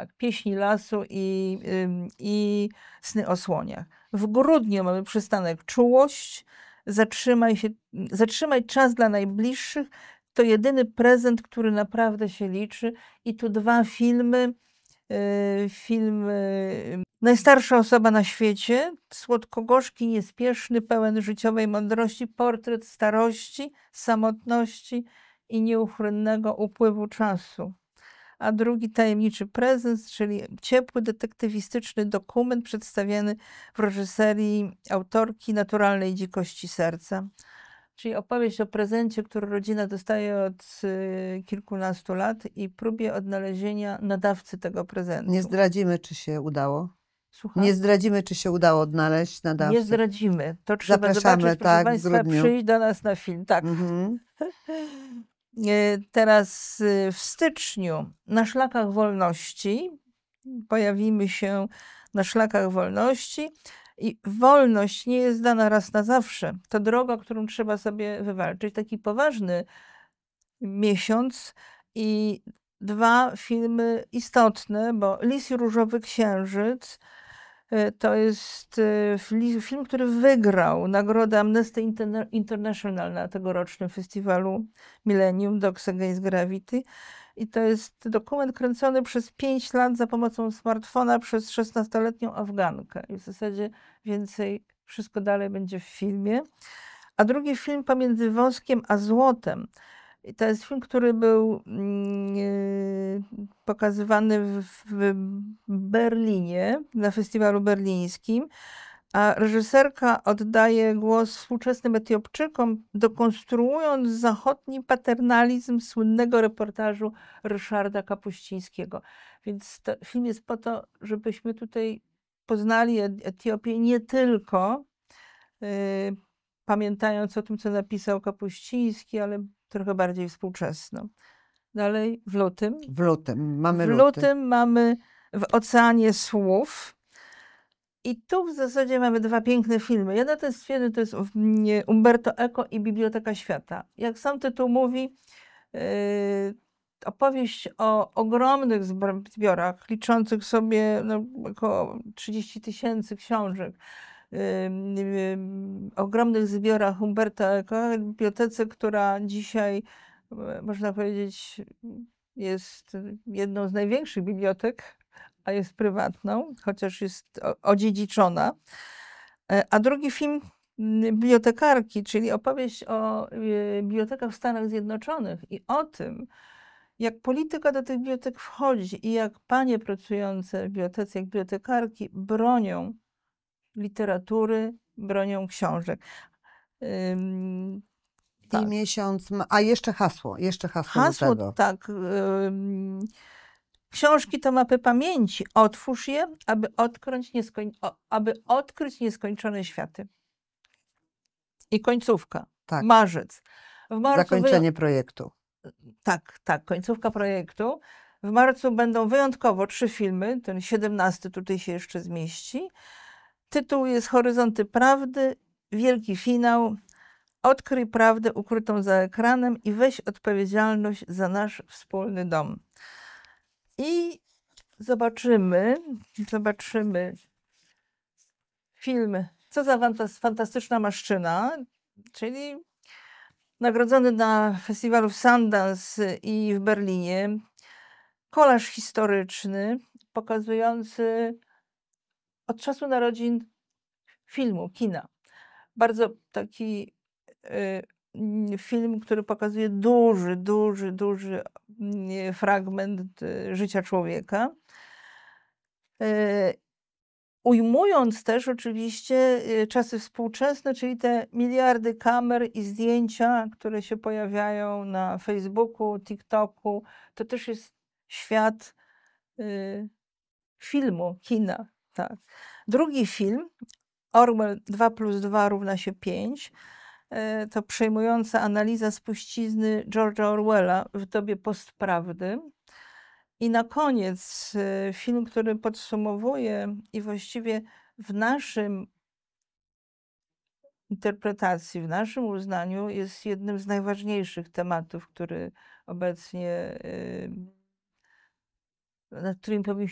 Tak, Pieśni lasu i Sny o słoniach. W grudniu mamy przystanek Czułość, zatrzymaj czas dla najbliższych. To jedyny prezent, który naprawdę się liczy. I tu dwa filmy. Film Najstarsza osoba na świecie, słodko-gorzki, niespieszny, pełen życiowej mądrości, portret starości, samotności i nieuchronnego upływu czasu. A drugi Tajemniczy prezent, czyli ciepły, detektywistyczny dokument przedstawiany w reżyserii autorki Naturalnej dzikości serca. Czyli opowieść o prezencie, który rodzina dostaje od kilkunastu lat i próbie odnalezienia nadawcy tego prezentu. Nie zdradzimy, czy się udało. Słucham? Nie zdradzimy, czy się udało odnaleźć nadawcę. Nie zdradzimy. To trzeba Zapraszamy, zobaczyć, proszę tak, w Państwa, grudniu. przyjść do nas na film. Tak. Mhm. Teraz w styczniu na Szlakach Wolności pojawimy się na Szlakach Wolności i wolność nie jest dana raz na zawsze. To droga, którą trzeba sobie wywalczyć. Taki poważny miesiąc i dwa filmy istotne, bo Lis i Różowy Księżyc to jest film, który wygrał nagrodę Amnesty International na tegorocznym festiwalu Millennium Dogs Against Gravity. I to jest dokument kręcony przez 5 lat za pomocą smartfona przez 16-letnią Afgankę. I w zasadzie więcej, wszystko dalej będzie w filmie. A drugi film Pomiędzy woskiem a złotem. I to jest film, który był pokazywany w Berlinie, na festiwalu berlińskim, a reżyserka oddaje głos współczesnym Etiopczykom, dekonstruując zachodni paternalizm słynnego reportażu Ryszarda Kapuścińskiego. Więc film jest po to, żebyśmy tutaj poznali Etiopię nie tylko pamiętając o tym, co napisał Kapuściński, ale trochę bardziej współczesno. Dalej, w lutym. W lutym, mamy W luty. lutym mamy W oceanie słów. I tu w zasadzie mamy dwa piękne filmy. Jeden to jest film, to jest Umberto Eco i Biblioteka Świata. Jak sam tytuł mówi, opowieść o ogromnych zbiorach, liczących sobie około 30 000 książek, ogromnych zbiorach Umberto Eco, bibliotece, która dzisiaj, można powiedzieć, jest jedną z największych bibliotek, a jest prywatną, chociaż jest odziedziczona. A drugi film Bibliotekarki, czyli opowieść o bibliotekach w Stanach Zjednoczonych i o tym, jak polityka do tych bibliotek wchodzi i jak panie pracujące w bibliotece, jak bibliotekarki bronią literatury, bronią książek. Tak. I miesiąc, a jeszcze hasło do tego. Tak. Książki to mapy pamięci. Otwórz je, aby odkryć nieskończone światy. I końcówka. Tak. Marzec. W marcu zakończenie projektu. Tak, końcówka projektu. W marcu będą wyjątkowo 3 filmy. Ten 17 tutaj się jeszcze zmieści. Tytuł jest Horyzonty Prawdy, wielki finał. Odkryj prawdę ukrytą za ekranem i weź odpowiedzialność za nasz wspólny dom. I zobaczymy film Co za fantastyczna maszczyna, czyli nagrodzony na festiwalu w Sundance i w Berlinie. Kolaż historyczny pokazujący od czasu narodzin filmu, kina. Bardzo taki film, który pokazuje duży fragment życia człowieka. Ujmując też oczywiście czasy współczesne, czyli te miliardy kamer i zdjęcia, które się pojawiają na Facebooku, TikToku. To też jest świat filmu, kina. Tak. Drugi film, Orwell 2+2 równa się 5, to przejmująca analiza spuścizny George'a Orwella w dobie postprawdy. I na koniec film, który podsumowuje i właściwie w naszym interpretacji, w naszym uznaniu jest jednym z najważniejszych tematów, który obecnie, nad którym powinniśmy